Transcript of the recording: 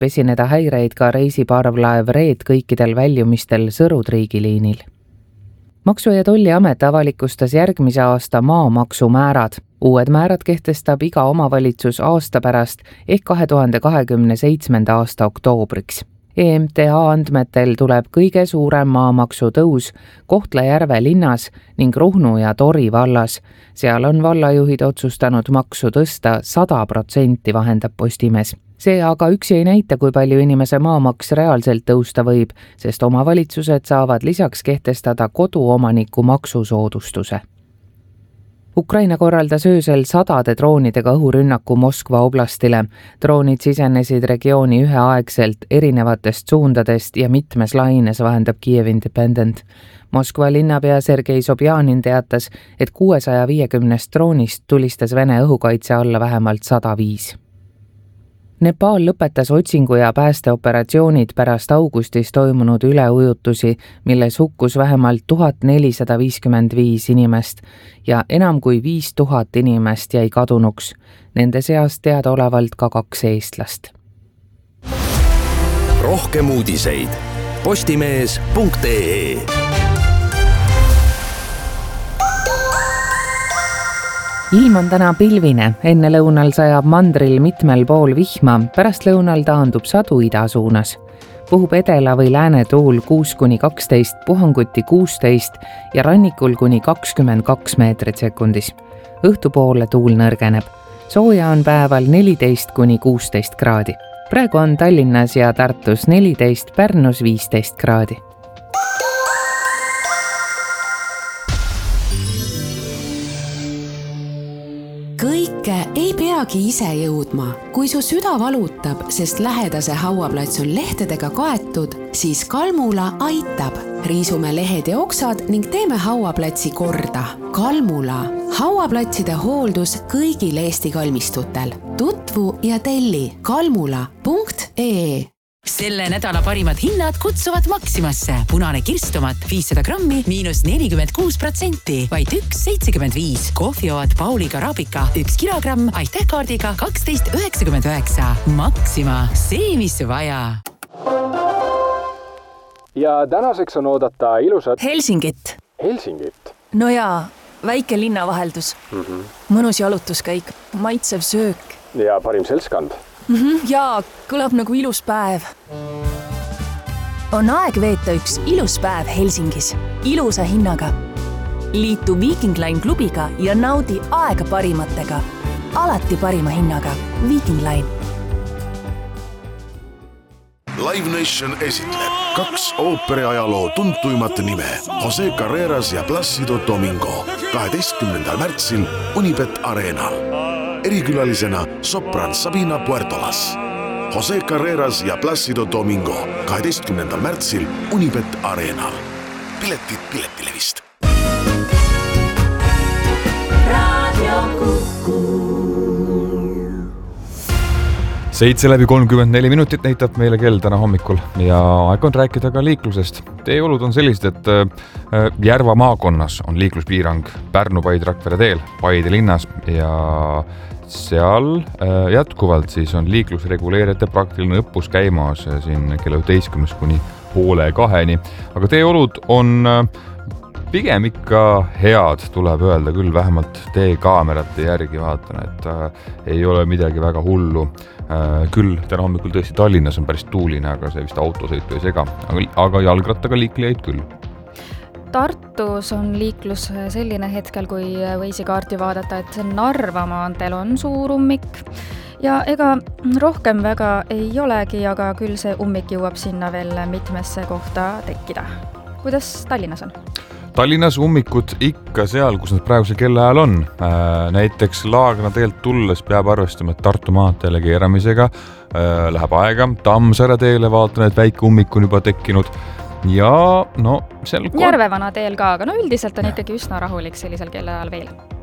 esineda häireid ka reisiparvlaev Reed kõikidel väljumistel Sõru-Triigi liinil. Maksu- ja Tolliamet avalikustas järgmise aasta maamaksumäärad. Uued määrad kehtestab iga omavalitsus aasta pärast ehk 2027. aasta oktoobriks. EMTA andmetel tuleb kõige suurem maamaksu tõus Kohtla-Järve linnas ning Ruhnu ja Tori vallas. Seal on vallajuhid otsustanud maksu tõsta 100%, vahendab Postimees. See aga üksi ei näita, kui palju inimese maamaks reaalselt tõusta võib, sest omavalitsused saavad lisaks kehtestada koduomaniku maksusoodustuse. Ukraina korraldas öösel 100 droonidega õhurünnaku Moskva oblastile. Droonid sisenesid regiooni üheaegselt erinevatest suundadest ja mitmes laines, vahendab Kiev Independent. Moskva linnapea Sergei Sobjanin teatas, et 650 droonist tulistas Vene õhukaitse alla vähemalt 105. Nepal lõpetas otsingu ja päästeoperatsioonid pärast augustis toimunud üleujutusi, milles hukkus vähemalt 1455 inimest ja enam kui 5000 inimest jäi kadunuks. Nende seast teadaolevalt ka 2 eestlast. Rohkem uudiseid postimees.ee. Ilm on täna pilvine, enne lõunal sajab mandril mitmel pool vihma, pärast lõunal taandub sadu ida suunas. Puhub edela või lääne tuul 6-12, puhanguti 16 ja rannikul kuni 22 meetrit sekundis. Õhtupoole tuul nõrgeneb. Sooja on päeval 14-16 kraadi. Praegu on Tallinnas ja Tartus 14, Pärnus 15 kraadi. Kõike ei peagi ise jõudma. Kui su süda valutab, sest lähedase hauaplats on lehtedega kaetud, siis Kalmula aitab. Riisume lehed ja oksad ning teeme hauaplatsi korda. Kalmula. Hauaplatside hooldus kõigil Eesti kalmistutel. Tutvu ja telli kalmula.ee. Selle nädala parimad hinnad kutsuvad Maximasse. Punane kirstomat 500 grammi -46%, vaid 1,75. Kohvioad Pauliga Arabika 1 kilogramm, aitähkaardiga 12,99. Maxima, see mis vaja. Ja tänaseks on oodata ilusat Helsingit. No jaa, väike linnavaheldus. Mõnus jalutuskäik, maitsev söök. Ja parim seltskond. Jaa, kõlab nagu ilus päev. On aeg veeta üks ilus päev Helsingis. Ilusa hinnaga. Liitu Viking Line klubiga ja naudi aega parimatega. Alati parima hinnaga. Viking Line. Live Nation esitleb 2 ooperiajaloo tuntuimat nime, Jose Carreras ja Plácido Domingo, 12. märtsil Unibet Arenal. Erikülalisena sopran Sabina Puertolas. Jose Carreras ja Plácido Domingo, 12. märtsil Unibet Arenal. Piletid Piletilevist. Radio Kuku. 7:34 minutit näitab meile kell täna hommikul ja aeg on rääkida ka liiklusest. Teeolud on sellised, et Järva maakonnas on liikluspiirang Pärnu-Paide-Rakvere teel, Paide linnas ja seal jätkuvalt siis on liiklusreguleerijate praktiline õppus käimas siin kella 11 kuni 1:30. Aga teeolud on pigem ikka head, tuleb öelda küll, vähemalt teekaamerate järgi vaatan, et ei ole midagi väga hullu. Küll täna hommikul tõesti Tallinnas on päris tuuline, aga see vist autosõitu ei sega, aga jalgrattaga liiklejaid küll. Tartus on liiklus selline hetkel, kui võisi kaarti vaadata, et Narva maanteel on suur ummik ja ega rohkem väga ei olegi, aga küll see ummik jõuab sinna veel mitmesse kohta tekkida. Kuidas Tallinnas on? Tallinnas ummikud ikka seal, kus nad praeguse kellaajal on. Näiteks Laagna teelt tulles peab arvestama, et Tartu maanteele keeramisega läheb aega. Tammsaare teele vaatan, et väike ummik on juba tekkinud. Ja no seal Järvevana teel ka, aga no üldiselt on ikkagi üsna rahulik sellisel kellaajal veel.